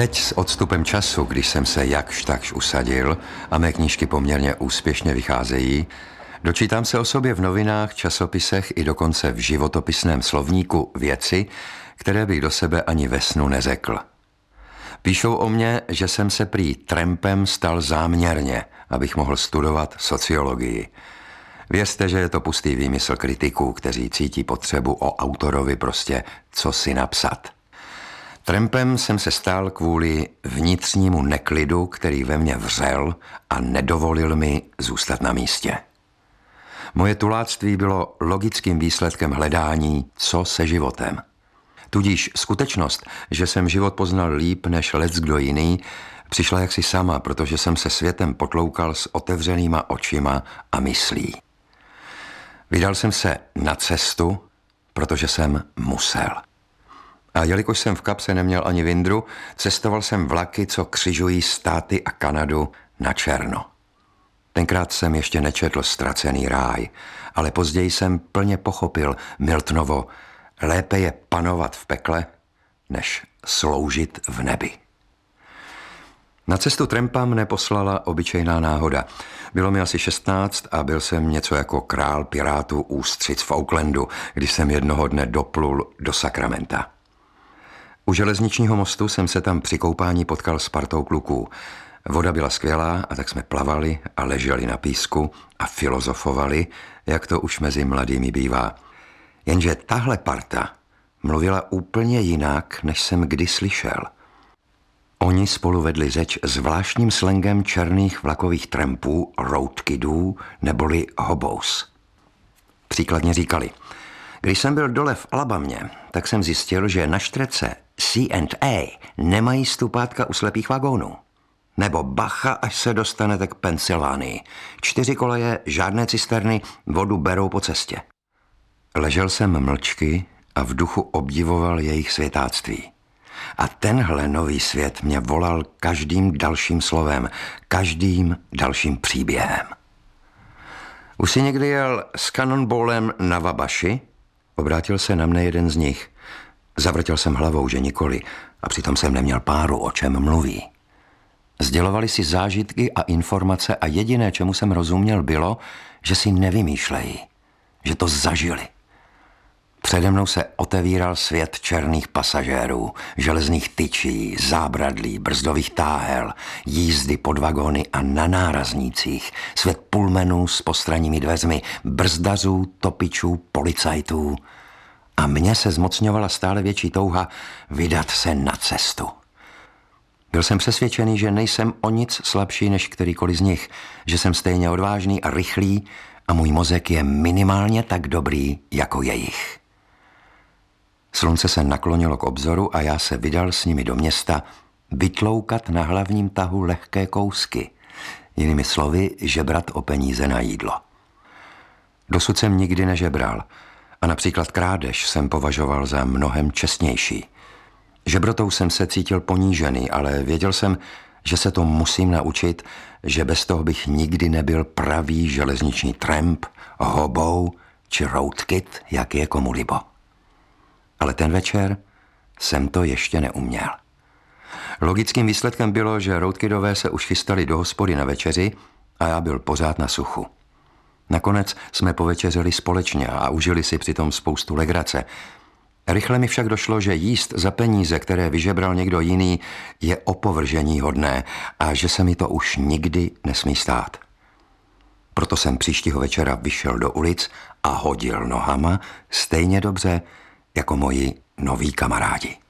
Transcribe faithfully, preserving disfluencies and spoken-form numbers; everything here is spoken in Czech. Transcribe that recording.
Teď s odstupem času, když jsem se jakž takž usadil a mé knížky poměrně úspěšně vycházejí, dočítám se o sobě v novinách, časopisech i dokonce v životopisném slovníku věci, které bych do sebe ani ve snu neřekl. Píšou o mně, že jsem se prý trampem stal záměrně, abych mohl studovat sociologii. Věřte, že je to pustý výmysl kritiků, kteří cítí potřebu o autorovi prostě co si napsat. Trampem jsem se stal kvůli vnitřnímu neklidu, který ve mně vřel a nedovolil mi zůstat na místě. Moje tuláctví bylo logickým výsledkem hledání, co se životem. Tudíž skutečnost, že jsem život poznal líp než leckdo jiný, přišla jaksi sama, protože jsem se světem potloukal s otevřenýma očima a myslí. Vydal jsem se na cestu, protože jsem musel. A jelikož jsem v kapse neměl ani vindru, cestoval jsem vlaky, co křižují státy a Kanadu na černo. Tenkrát jsem ještě nečetl Ztracený ráj, ale později jsem plně pochopil Miltonovo: lépe je panovat v pekle, než sloužit v nebi. Na cestu trampa mne poslala obyčejná náhoda. Bylo mi asi šestnáct a byl jsem něco jako král pirátů ústřic v Oaklandu, když jsem jednoho dne doplul do Sacramenta. U železničního mostu jsem se tam při koupání potkal s partou kluků. Voda byla skvělá a tak jsme plavali a leželi na písku a filozofovali, jak to už mezi mladými bývá. Jenže tahle parta mluvila úplně jinak, než jsem kdy slyšel. Oni spolu vedli řeč zvláštním slangem černých vlakových trampů, roadkidů neboli hobos. Příkladně říkali: když jsem byl dole v Alabamě, tak jsem zjistil, že na štrece C and A nemají stupátka u slepých vagónů. Nebo bacha, až se dostanete k Pensylvánii. Čtyři koleje, žádné cisterny, vodu berou po cestě. Ležel jsem mlčky a v duchu obdivoval jejich světáctví. A tenhle nový svět mě volal každým dalším slovem, každým dalším příběhem. Už si někdy jel s Cannonballem na Wabaši? Obrátil se na mne jeden z nich. Zavrtěl jsem hlavou, že nikoli, a přitom jsem neměl páru, o čem mluví. Sdělovali si zážitky a informace a jediné, čemu jsem rozuměl, bylo, že si nevymýšlejí, že to zažili. Přede mnou se otevíral svět černých pasažérů, železných tyčí, zábradlí, brzdových táhel, jízdy pod vagóny a na náraznících, svět pulmenů s postranními dveřmi, brzdařů, topičů, policajtů. A mně se zmocňovala stále větší touha vydat se na cestu. Byl jsem přesvědčený, že nejsem o nic slabší než kterýkoliv z nich, že jsem stejně odvážný a rychlý a můj mozek je minimálně tak dobrý jako jejich. Slunce se naklonilo k obzoru a já se vydal s nimi do města vytloukat na hlavním tahu lehké kousky, jinými slovy žebrat o peníze na jídlo. Dosud jsem nikdy nežebral a například krádež jsem považoval za mnohem čestnější. Žebrotou jsem se cítil ponížený, ale věděl jsem, že se to musím naučit, že bez toho bych nikdy nebyl pravý železniční tramp, hobou či roadkid, jak je komu libo. Ale ten večer jsem to ještě neuměl. Logickým výsledkem bylo, že roadkidové se už chystali do hospody na večeři a já byl pořád na suchu. Nakonec jsme povečeřili společně a užili si přitom spoustu legrace. Rychle mi však došlo, že jíst za peníze, které vyžebral někdo jiný, je opovržení hodné a že se mi to už nikdy nesmí stát. Proto jsem příštího večera vyšel do ulic a hodil nohama stejně dobře jako moji noví kamarádi.